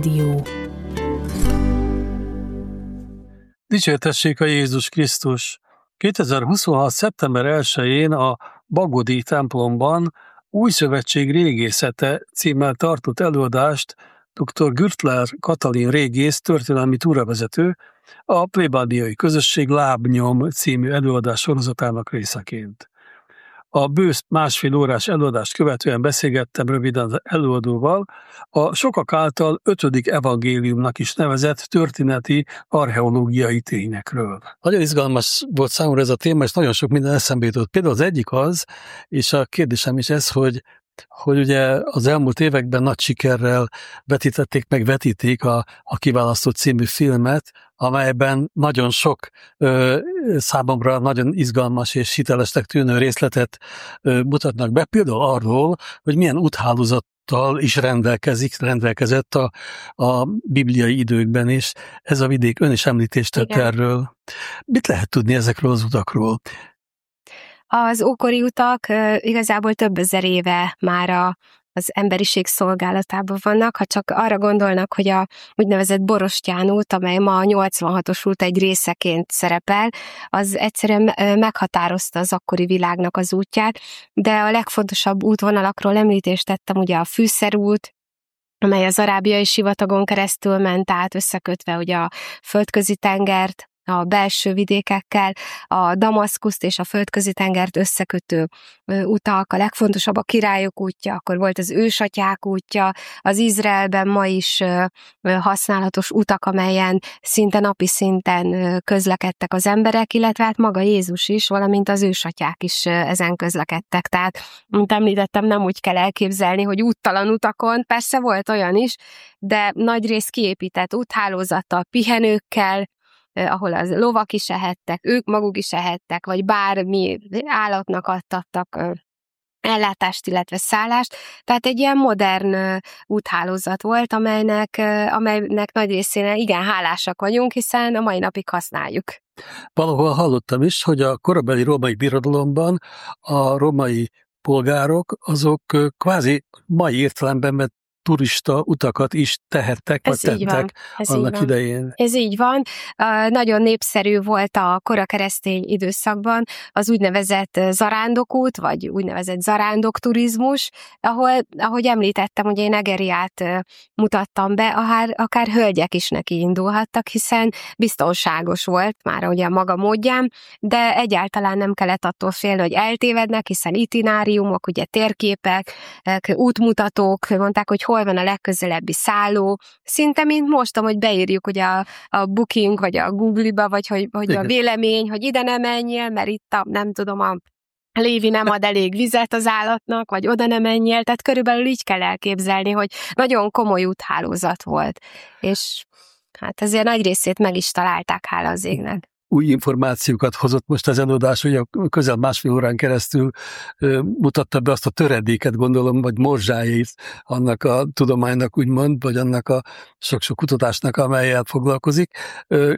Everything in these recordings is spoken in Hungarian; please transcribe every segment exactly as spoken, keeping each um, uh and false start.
Rádió. Dicsértessék a Jézus Krisztus! kétezer-huszonhat. szeptember elsején a Bagodi templomban Új Szövetség régészete címmel tartott előadást dr. Gürtler Katalin régész, történelmi túravezető, a plébániai közösség Lábnyom című előadás sorozatának részeként. A bő másfél órás előadást követően beszélgettem röviden az előadóval a sokak által ötödik evangéliumnak is nevezett történeti archeológiai tényekről. Nagyon izgalmas volt számomra ez a téma, és nagyon sok minden eszembe jutott. Például az egyik az, és a kérdésem is ez, hogy hogy ugye az elmúlt években nagy sikerrel vetítették, meg vetítik a, a Kiválasztott című filmet, amelyben nagyon sok ö, számomra nagyon izgalmas és hitelesnek tűnő részletet ö, mutatnak be, például arról, hogy milyen úthálózattal is rendelkezik, rendelkezett a, a bibliai időkben is. Ez a vidék, ön is említést tett erről. Mit lehet tudni ezekről az utakról? Az ókori utak igazából több ezer éve már a, az emberiség szolgálatában vannak, ha csak arra gondolnak, hogy a úgynevezett Borostyán út, amely ma a nyolcvanhatos út egy részeként szerepel, az egyszerűen meghatározta az akkori világnak az útját, de a legfontosabb útvonalakról említést tettem, ugye a Fűszerút, amely az arábiai sivatagon keresztül ment át, összekötve ugye a Földközi tengert, a belső vidékekkel, a Damaszkuszt és a Földközi-tengert összekötő utak, a legfontosabb a Királyok útja, akkor volt az Ősatyák útja, az Izraelben ma is használatos utak, amelyen szinte napi szinten közlekedtek az emberek, illetve hát maga Jézus is, valamint az ősatyák is ezen közlekedtek. Tehát, mint említettem, nem úgy kell elképzelni, hogy úttalan utakon, persze volt olyan is, de nagyrészt kiépített úthálózattal, pihenőkkel, ahol az lovak is ehettek, ők maguk is ehettek, vagy bármi állatnak adtattak ellátást, illetve szállást. Tehát egy ilyen modern úthálózat volt, amelynek, amelynek nagy részén igen hálásak vagyunk, hiszen a mai napig használjuk. Valahol hallottam is, hogy a korabeli római birodalomban a római polgárok azok kvázi mai értelemben, mert turista utakat is tehettek, vagy tettek annak idején. Ez így van. Uh, nagyon népszerű volt a kora keresztény időszakban az úgynevezett zarándokút, vagy úgynevezett zarándokturizmus, ahol, ahogy említettem, ugye én Egeriát uh, mutattam be, akár, akár hölgyek is neki indulhattak, hiszen biztonságos volt már ugye a maga módján, de egyáltalán nem kellett attól félni, hogy eltévednek, hiszen itináriumok, ugye térképek, útmutatók, mondták, hogy hol van a legközelebbi szálló, szinte mint most, hogy beírjuk ugye a, a Booking, vagy a Google-ba, vagy hogy, hogy a vélemény, hogy ide nem menjél, mert itt a, nem tudom, a Lévi nem ad elég vizet az állatnak, vagy oda nem menjél, tehát körülbelül így kell elképzelni, hogy nagyon komoly úthálózat volt, és hát ezért nagy részét meg is találták, hála az égnek. Új információkat hozott most az előadás, hogy a közel másfél órán keresztül ö, mutatta be azt a töredéket, gondolom, vagy morzsáit annak a tudománynak úgymond, vagy annak a sok-sok kutatásnak, amellyel foglalkozik. Ö,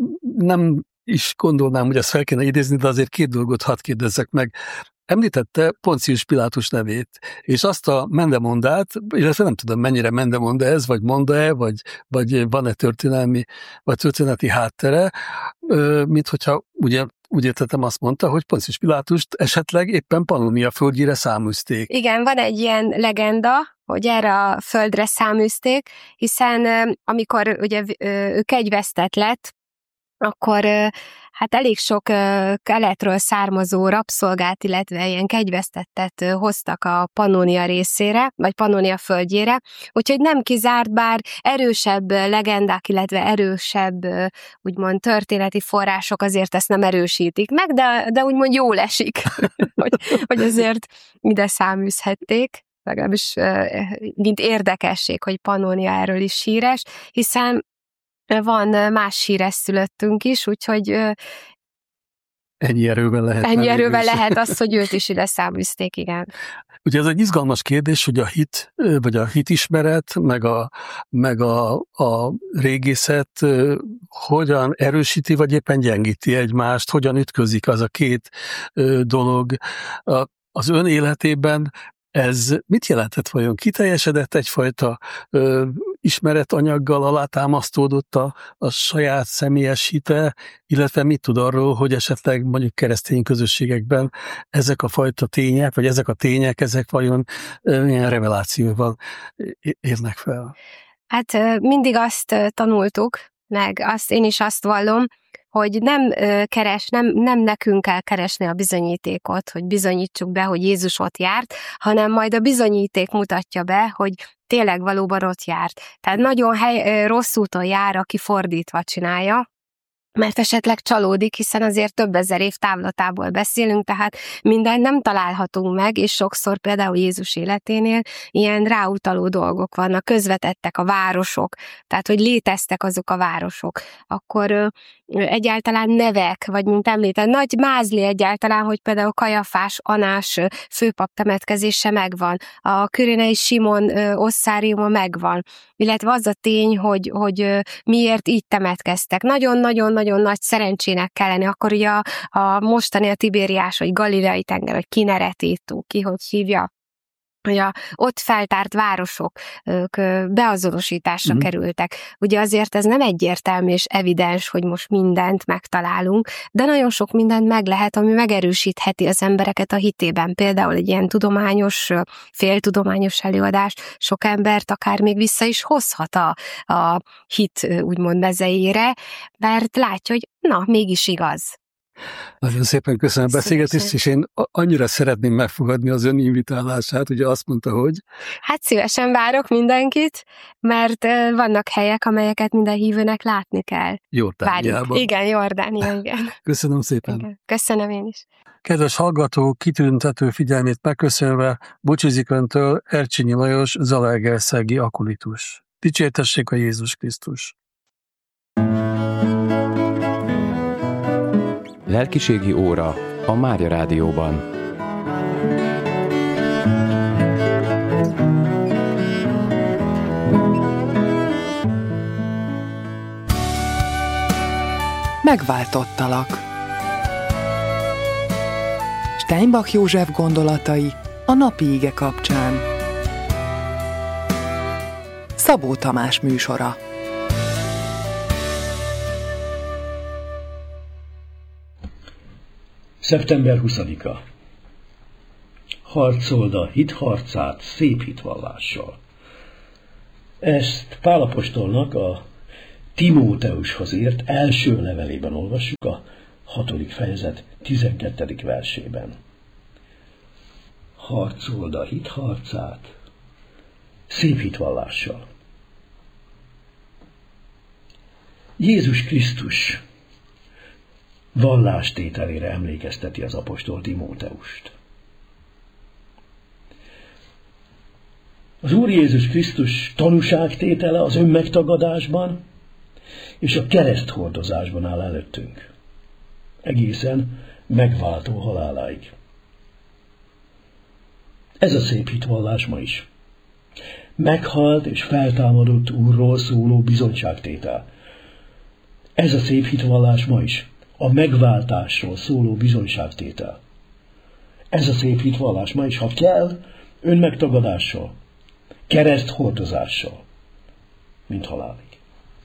nem is gondolnám, hogy ezt fel kéne idézni, de azért két dolgot hadd kérdezzek meg. Említette Poncius Pilátus nevét, és azt a mendemondát, illetve nem tudom, mennyire mendemonda ez, vagy monda-e, vagy, vagy van-e történelmi, vagy történeti háttere, mint hogyha ugye úgy értettem, azt mondta, hogy Poncius Pilátust esetleg éppen Pannonia földjére száműzték. Igen, van egy ilyen legenda, hogy erre a földre száműzték, hiszen amikor ugye ő kegyvesztett lett, akkor hát elég sok keletről származó rabszolgát, illetve ilyen kegyvesztettet hoztak a Pannonia részére, vagy Pannonia földjére, úgyhogy nem kizárt, bár erősebb legendák, illetve erősebb úgymond történeti források azért ezt nem erősítik meg, de, de úgymond jól esik, hogy, hogy azért ide száműzhették. Legalábbis mint érdekesség, hogy Pannonia erről is híres, hiszen van más híres szülöttünk is, úgyhogy ennyi erővel lehet. Ennyi erővel lehet az, hogy őt is ide száműzték, igen. Ugye ez egy izgalmas kérdés, hogy a hit, vagy a hitismeret, meg a, meg a, a régészet hogyan erősíti, vagy éppen gyengíti egymást, hogyan ütközik az a két dolog. Az ön életében ez mit jelentett vajon? Kiteljesedett egyfajta ö, ismeretanyaggal alátámasztódott a, a saját személyes hite, illetve mit tud arról, hogy esetleg mondjuk keresztény közösségekben ezek a fajta tények, vagy ezek a tények, ezek vajon milyen revelációval érnek fel? Hát mindig azt tanultuk, meg azt, én is azt vallom, hogy nem keres, nem, nem nekünk kell keresni a bizonyítékot, hogy bizonyítsuk be, hogy Jézus ott járt, hanem majd a bizonyíték mutatja be, hogy tényleg valóban ott járt. Tehát nagyon hely, rossz úton jár, aki fordítva csinálja, mert esetleg csalódik, hiszen azért több ezer év távlatából beszélünk, tehát mindent nem találhatunk meg, és sokszor például Jézus életénél ilyen ráutaló dolgok vannak, közvetettek a városok, tehát hogy léteztek azok a városok. Akkor ö, egyáltalán nevek, vagy mint említem, nagy mázli egyáltalán, hogy például Kajafás, Anás főpap temetkezése megvan, a Kürénei Simon ö, osszáriuma megvan, illetve az a tény, hogy, hogy ö, miért így temetkeztek. Nagyon-nagyon-nagyon nagyon nagy szerencsének kell lenni, akkor ugye a, a mostani a Tibériás, vagy Galileai tenger, vagy Kineretító, ki hogy hívja, hogy a ott feltárt városok ők beazonosításra mm. kerültek. Ugye azért ez nem egyértelmű és evidens, hogy most mindent megtalálunk, de nagyon sok mindent meg lehet, ami megerősítheti az embereket a hitében. Például egy ilyen tudományos, féltudományos előadás sok embert akár még vissza is hozhat a, a hit úgymond mezejére, mert látja, hogy na, mégis igaz. Nagyon szépen köszönöm a beszélgetést, és én annyira szeretném megfogadni az ön invitálását, ugye azt mondta, hogy... Hát szívesen várok mindenkit, mert vannak helyek, amelyeket minden hívőnek látni kell. Jordániában. Igen, Jordánia, igen. Köszönöm szépen. Igen. Köszönöm én is. Kedves hallgató, kitüntető figyelmét megköszönve búcsúzik öntől Ercsényi Lajos, zalaegerszegi akolitus. Dicsértessék a Jézus Krisztus! Lelkiségi óra a Mária Rádióban. Megváltottalak. Steinbach József gondolatai a napi ige kapcsán. Szabó Tamás műsora. szeptember huszadika. Harcold a hitharcát szép hitvallással. Ezt Pál apostolnak a Timóteushoz írt első levelében olvassuk, a hatodik fejezet tizenkettedik versében. Harcold a hitharcát szép hitvallással. Jézus Krisztus vallástételére emlékezteti az apostol Timóteust. Az Úr Jézus Krisztus tanúságtétele az önmegtagadásban és a kereszthordozásban áll előttünk, egészen megváltó haláláig. Ez a szép hitvallás ma is. Meghalt és feltámadott Úrról szóló bizonyságtétel. Ez a szép hitvallás ma is. A megváltásról szóló bizonyságtétel. Ez a szép hitvallás ma is, ha kell, önmegtagadással, kereszthordozással, mint halálig.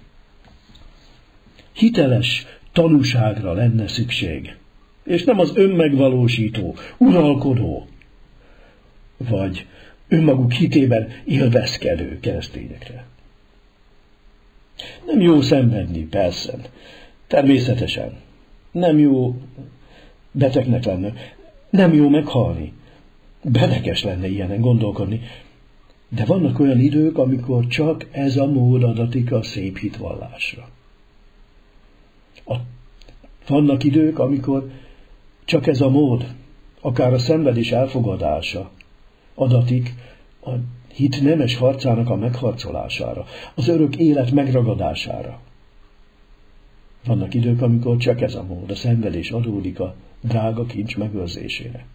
Hiteles tanúságra lenne szükség, és nem az önmegvalósító, uralkodó, vagy önmaguk hitében élvezkedő keresztényekre. Nem jó szenvedni, persze, természetesen. Nem jó betegnek lenni, nem jó meghalni. Beteges lenne ilyenen gondolkodni. De vannak olyan idők, amikor csak ez a mód adatik a szép hitvallásra. A, vannak idők, amikor csak ez a mód, akár a szenvedés elfogadása adatik a hit nemes harcának a megharcolására, az örök élet megragadására. Vannak idők, amikor csak ez a mód, a szenvedés adódik a drága kincs megőrzésére.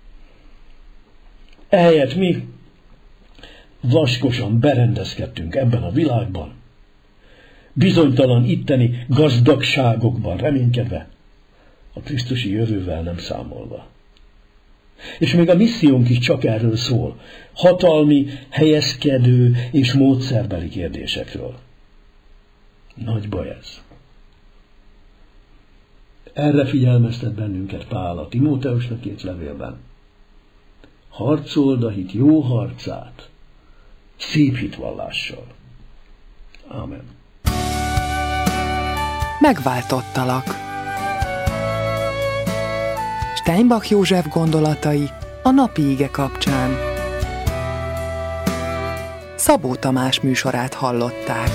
Ehelyett mi vaskosan berendezkedtünk ebben a világban, bizonytalan itteni gazdagságokban reménykedve, a krisztusi jövővel nem számolva. És még a missziónk is csak erről szól. Hatalmi, helyezkedő és módszerbeli kérdésekről. Nagy baj ez. Erre figyelmeztet bennünket Pál a Timóteusnak írt levélben. Harcold a hit jó harcát, szép hitvallással. Ámen. Megváltottalak. Steinbach József gondolatai a napi ige kapcsán. Szabó Tamás műsorát hallották.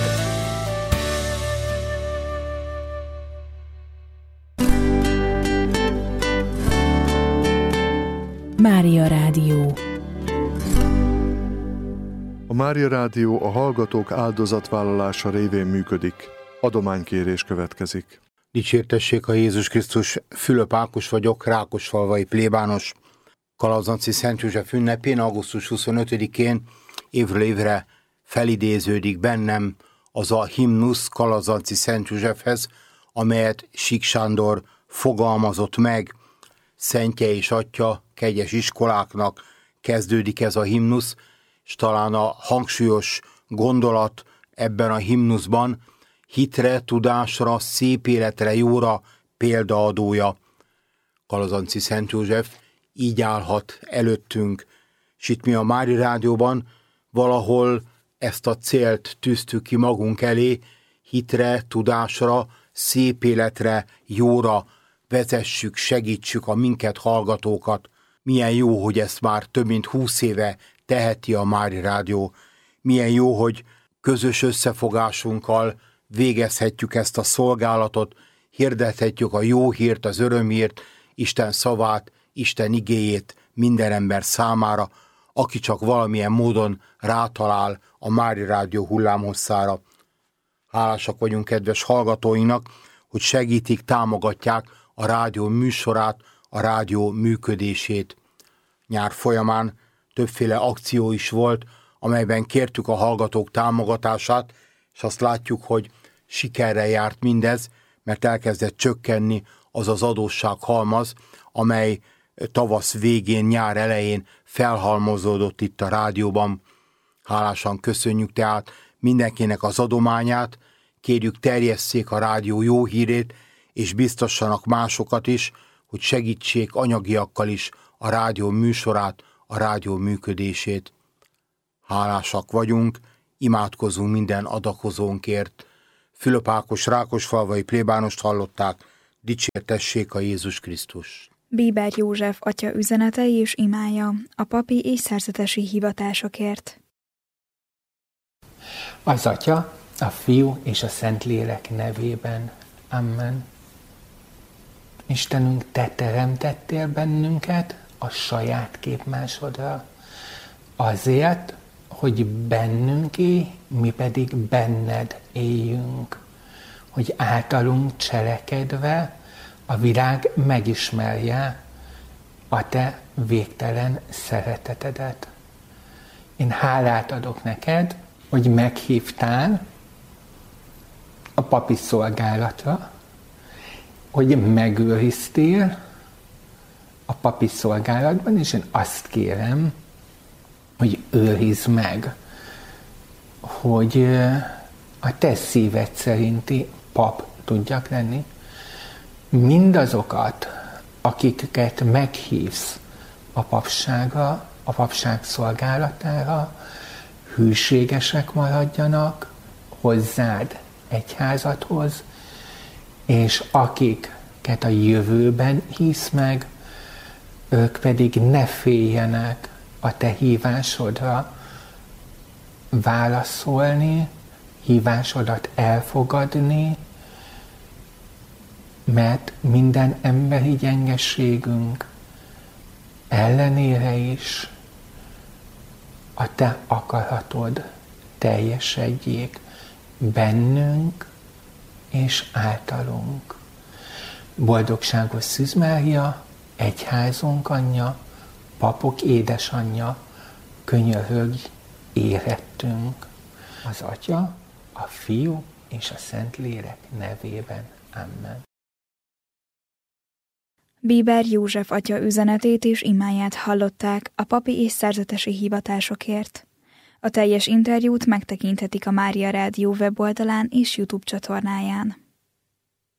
Mária Rádió. A Mária Rádió a hallgatók áldozatvállalása révén működik. Adománykérés következik. Dicsértessék a Jézus Krisztus, Fülöp Ákos vagyok, rákosfalvai plébános. Kalazanci Szent József ünnepén, augusztus huszonötödikén évről évre felidéződik bennem az a himnusz Kalazanci Szent Józsefhez, amelyet Sík Sándor fogalmazott meg. Szentje és Atya, kegyes iskoláknak kezdődik ez a himnusz, és talán a hangsúlyos gondolat ebben a himnuszban hitre, tudásra, szép életre, jóra példaadója. Kalazanci Szent József így állhat előttünk, és itt mi a Mária Rádióban valahol ezt a célt tűztük ki magunk elé, hitre, tudásra, szép életre, jóra vezessük, segítsük a minket hallgatókat. Milyen jó, hogy ezt már több mint húsz éve teheti a Mária Rádió. Milyen jó, hogy közös összefogásunkkal végezhetjük ezt a szolgálatot, hirdethetjük a jó hírt, az örömhírt, Isten szavát, Isten igéjét minden ember számára, aki csak valamilyen módon rátalál a Mária Rádió hullámhosszára. Hálásak vagyunk kedves hallgatóinak, hogy segítik, támogatják a rádió műsorát, a rádió működését. Nyár folyamán többféle akció is volt, amelyben kértük a hallgatók támogatását, és azt látjuk, hogy sikerrel járt mindez, mert elkezdett csökkenni az az adóssághalmaz, amely tavasz végén, nyár elején felhalmozódott itt a rádióban. Hálásan köszönjük tehát mindenkinek az adományát, kérjük, terjesszék a rádió jó hírét, és biztassanak másokat is, hogy segítsék anyagiakkal is a rádió műsorát, a rádió működését. Hálásak vagyunk, imádkozunk minden adakozónkért. Fülöp Ákos rákosfalvai plébánost hallották, dicsértessék a Jézus Krisztus. Bíber József atya üzenetei és imája a papi és szerzetesi hivatásokért. Az Atya, a Fiú és a Szentlélek nevében. Amen. Istenünk, Te teremtettél bennünket a saját képmásodra, azért, hogy bennünk élj, mi pedig benned éljünk, hogy általunk cselekedve a világ megismerje a Te végtelen szeretetedet. Én hálát adok neked, hogy meghívtál a papi szolgálatra, hogy megőriztél a papi szolgálatban, és én azt kérem, hogy őrizd meg, hogy a te szíved szerinti pap tudjak lenni. Mindazokat, akiket meghívsz a papságra, a papság szolgálatára, hűségesek maradjanak hozzád, egyházadhoz, és akiket a jövőben hívsz meg, ők pedig ne féljenek a te hívásodra válaszolni, hívásodat elfogadni, mert minden emberi gyengeségünk ellenére is a te akaratod teljesedjék bennünk és általunk. Boldogságos Szűz Mária, egyházunk anyja, papok édesanyja, könyörögj érettünk. Az Atya, a Fiú és a Szentlélek nevében. Amen. Bieber József atya üzenetét és imáját hallották a papi és szerzetesi hivatásokért. A teljes interjút megtekinthetik a Mária Rádió weboldalán és YouTube csatornáján.